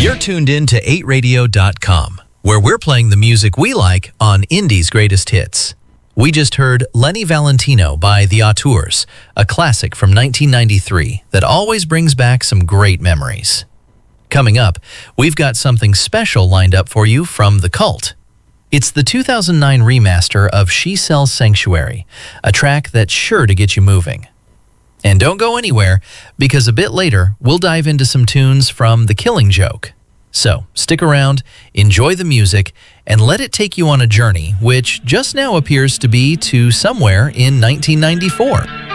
You're tuned in to 8radio.com, where we're playing the music we like on Indie's greatest hits. We just heard Lenny Valentino by The Auteurs, a classic from 1993 that always brings back some great memories. Coming up, we've got something special lined up for you from The Cult. It's the 2009 remaster of She Sells Sanctuary, a track that's sure to get you moving. And don't go anywhere, because a bit later, we'll dive into some tunes from The Killing Joke. So, stick around, enjoy the music, and let it take you on a journey which just now appears to be to somewhere in 1994.